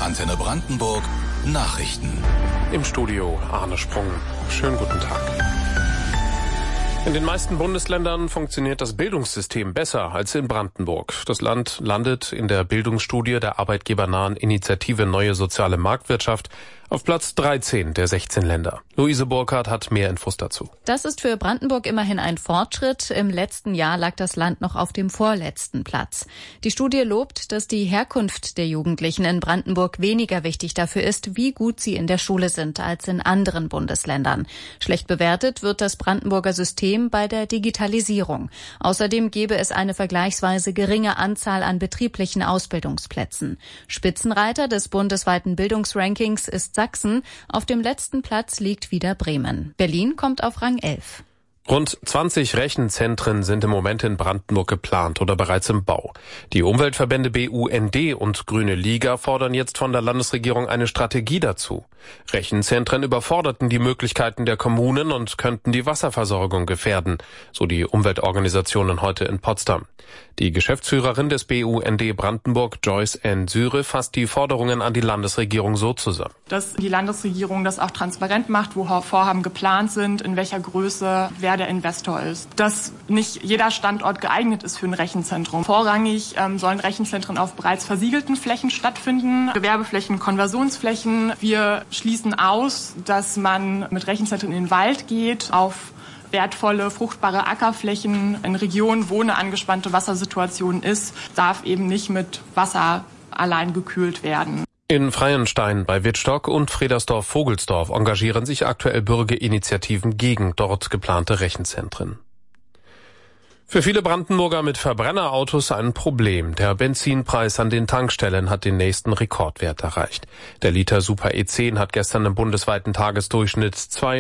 Antenne Brandenburg Nachrichten. Im Studio Arne Sprung. Schönen guten Tag. In den meisten Bundesländern funktioniert das Bildungssystem besser als in Brandenburg. Das Land landet in der Bildungsstudie der arbeitgebernahen Initiative Neue Soziale Marktwirtschaft auf Platz 13 der 16 Länder. Luise Burkhardt hat mehr Infos dazu. Das ist für Brandenburg immerhin ein Fortschritt. Im letzten Jahr lag das Land noch auf dem vorletzten Platz. Die Studie lobt, dass die Herkunft der Jugendlichen in Brandenburg weniger wichtig dafür ist, wie gut sie in der Schule sind, als in anderen Bundesländern. Schlecht bewertet wird das Brandenburger System bei der Digitalisierung. Außerdem gäbe es eine vergleichsweise geringe Anzahl an betrieblichen Ausbildungsplätzen. Spitzenreiter des bundesweiten Bildungsrankings ist Sachsen. Auf dem letzten Platz liegt wieder Bremen. Berlin kommt auf Rang 11. Rund 20 Rechenzentren sind im Moment in Brandenburg geplant oder bereits im Bau. Die Umweltverbände BUND und Grüne Liga fordern jetzt von der Landesregierung eine Strategie dazu. Rechenzentren überforderten die Möglichkeiten der Kommunen und könnten die Wasserversorgung gefährden, so die Umweltorganisationen heute in Potsdam. Die Geschäftsführerin des BUND Brandenburg, Joyce N. Syre, fasst die Forderungen an die Landesregierung so zusammen. Dass die Landesregierung das auch transparent macht, wo Vorhaben geplant sind, in welcher Größe, wer der Investor ist. Dass nicht jeder Standort geeignet ist für ein Rechenzentrum. Vorrangig sollen Rechenzentren auf bereits versiegelten Flächen stattfinden, Gewerbeflächen, Konversionsflächen. Wir schließen aus, dass man mit Rechenzentren in den Wald geht, auf wertvolle, fruchtbare Ackerflächen in Regionen, wo eine angespannte Wassersituation ist, darf eben nicht mit Wasser allein gekühlt werden. In Freienstein bei Wittstock und Fredersdorf-Vogelsdorf engagieren sich aktuell Bürgerinitiativen gegen dort geplante Rechenzentren. Für viele Brandenburger mit Verbrennerautos ein Problem. Der Benzinpreis an den Tankstellen hat den nächsten Rekordwert erreicht. Der Liter Super E10 hat gestern im bundesweiten Tagesdurchschnitt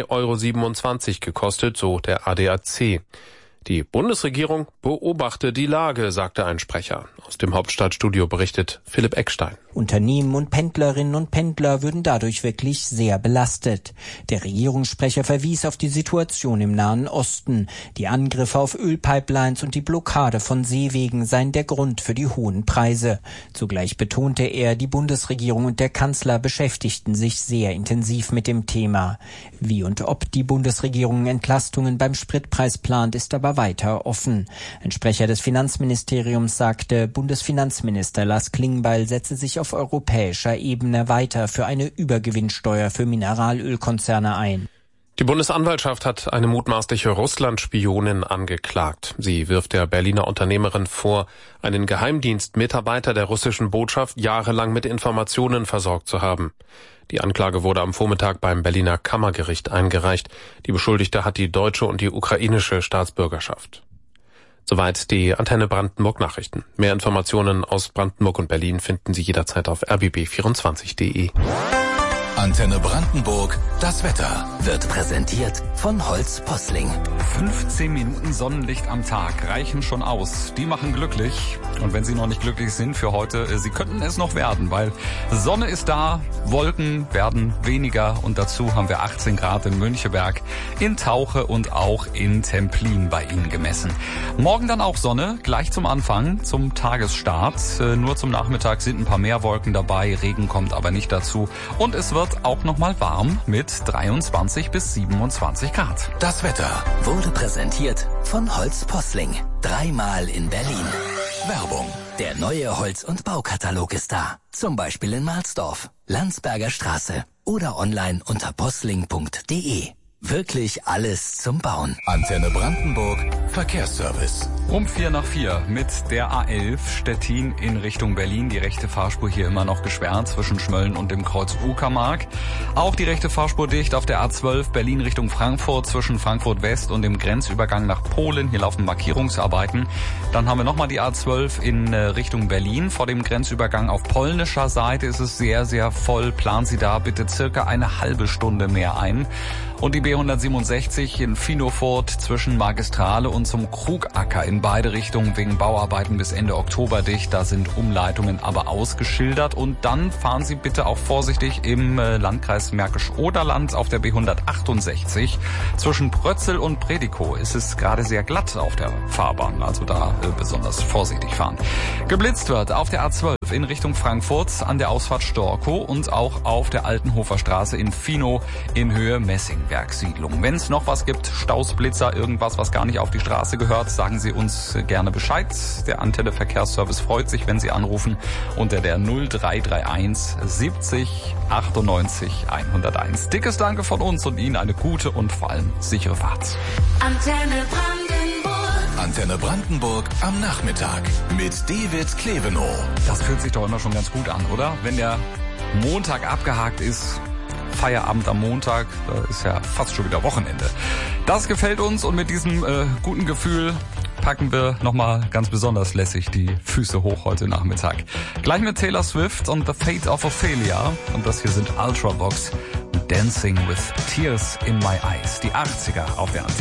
2,27 € gekostet, so der ADAC. Die Bundesregierung beobachte die Lage, sagte ein Sprecher. Aus dem Hauptstadtstudio berichtet Philipp Eckstein. Unternehmen und Pendlerinnen und Pendler würden dadurch wirklich sehr belastet. Der Regierungssprecher verwies auf die Situation im Nahen Osten. Die Angriffe auf Ölpipelines und die Blockade von Seewegen seien der Grund für die hohen Preise. Zugleich betonte er, die Bundesregierung und der Kanzler beschäftigten sich sehr intensiv mit dem Thema. Wie und ob die Bundesregierung Entlastungen beim Spritpreis plant, ist aber weiter offen. Ein Sprecher des Finanzministeriums sagte, Bundesfinanzminister Lars Klingbeil setze sich auf europäischer Ebene weiter für eine Übergewinnsteuer für Mineralölkonzerne ein. Die Bundesanwaltschaft hat eine mutmaßliche Russland-Spionin angeklagt. Sie wirft der Berliner Unternehmerin vor, einen Geheimdienstmitarbeiter der russischen Botschaft jahrelang mit Informationen versorgt zu haben. Die Anklage wurde am Vormittag beim Berliner Kammergericht eingereicht. Die Beschuldigte hat die deutsche und die ukrainische Staatsbürgerschaft. Soweit die Antenne Brandenburg Nachrichten. Mehr Informationen aus Brandenburg und Berlin finden Sie jederzeit auf rbb24.de. Antenne Brandenburg, das Wetter wird präsentiert von Holz Posling. 15 Minuten Sonnenlicht am Tag reichen schon aus. Die machen glücklich. Und wenn Sie noch nicht glücklich sind für heute, Sie könnten es noch werden, weil Sonne ist da, Wolken werden weniger und dazu haben wir 18 Grad in Müncheberg, in Tauche und auch in Templin bei Ihnen gemessen. Morgen dann auch Sonne, gleich zum Anfang, zum Tagesstart. Nur zum Nachmittag sind ein paar mehr Wolken dabei, Regen kommt aber nicht dazu. Und es wird auch nochmal warm mit 23 bis 27 Grad. Das Wetter wurde präsentiert von Holz Posling. 3-mal in Berlin. Werbung. Der neue Holz- und Baukatalog ist da. Zum Beispiel in Marsdorf, Landsberger Straße oder online unter posling.de. Wirklich alles zum Bauen. Antenne Brandenburg Verkehrsservice. Um 4:04 mit der A11 Stettin in Richtung Berlin. Die rechte Fahrspur hier immer noch gesperrt zwischen Schmölln und dem Kreuz Uckermark. Auch die rechte Fahrspur dicht auf der A12 Berlin Richtung Frankfurt zwischen Frankfurt West und dem Grenzübergang nach Polen. Hier laufen Markierungsarbeiten. Dann haben wir nochmal die A12 in Richtung Berlin. Vor dem Grenzübergang auf polnischer Seite ist es sehr, sehr voll. Planen Sie da bitte circa eine halbe Stunde mehr ein. Und die B167 in Finofurt zwischen Magistrale und zum Krugacker in beide Richtungen wegen Bauarbeiten bis Ende Oktober dicht. Da sind Umleitungen aber ausgeschildert. Und dann fahren Sie bitte auch vorsichtig im Landkreis Märkisch-Oderland auf der B168. Zwischen Prötzel und Predikow ist es gerade sehr glatt auf der Fahrbahn. Also da besonders vorsichtig fahren. Geblitzt wird auf der A12 in Richtung Frankfurt an der Ausfahrt Storkow und auch auf der Altenhofer Straße in Finow in Höhe Messingwerk-Siedlung. Wenn es noch was gibt, Staus, Blitzer, irgendwas, was gar nicht auf die Straße gehört, sagen Sie uns gerne Bescheid. Der Antenne Verkehrsservice freut sich, wenn Sie anrufen unter der 0331 70 98 101. Dickes Danke von uns und Ihnen eine gute und vor allem sichere Fahrt. Antenne Brandenburg am Nachmittag mit David Klevenow. Das fühlt sich doch immer schon ganz gut an, oder? Wenn der Montag abgehakt ist, Feierabend am Montag, da ist ja fast schon wieder Wochenende. Das gefällt uns und mit diesem guten Gefühl packen wir nochmal ganz besonders lässig die Füße hoch heute Nachmittag. Gleich mit Taylor Swift und The Fate of Ophelia. Und das hier sind Ultravox und Dancing with Tears in My Eyes. Die 80er auf der Antenne.